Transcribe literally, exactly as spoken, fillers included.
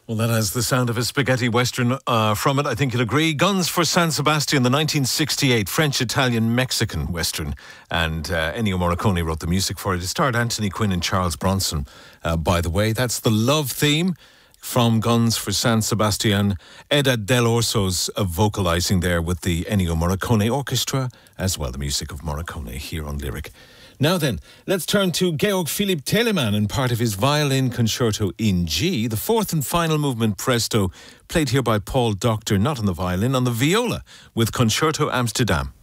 Well, that has the sound of a spaghetti western uh, from it, I think you'll agree. Guns for San Sebastian, the nineteen sixty-eight French-Italian-Mexican western. And uh, Ennio Morricone wrote the music for it. It starred Anthony Quinn and Charles Bronson, uh, by the way. That's the love theme from Guns for San Sebastian. Eda Del Orso's uh, vocalising there with the Ennio Morricone Orchestra, as well the music of Morricone here on Lyric. Now then, let's turn to Georg Philipp Telemann and part of his violin concerto in G, the fourth and final movement presto, played here by Paul Doctor, not on the violin, on the viola, with Concerto Amsterdam.